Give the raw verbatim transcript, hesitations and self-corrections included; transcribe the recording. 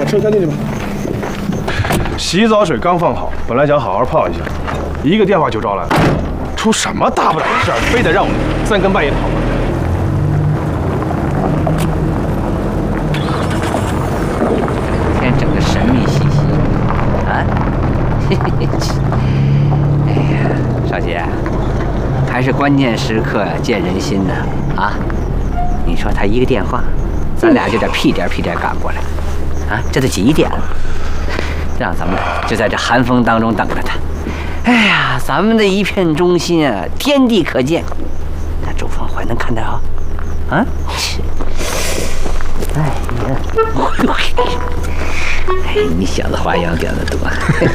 车开进去吧。洗澡水刚放好，本来想好好泡一下，一个电话就招来了，出什么大不了的事儿，非得让我三更半夜跑过来。 整个神秘兮兮，啊，哎呀，少杰，还是关键时刻见人心呢啊！你说他一个电话，咱俩就得屁颠屁颠赶过来，啊，这都几点了？让咱们就在这寒风当中等着他。哎呀，咱们的一片忠心啊，天地可见，那周芳怀能看得着？啊？哎呀！哎，你小子花样点子多。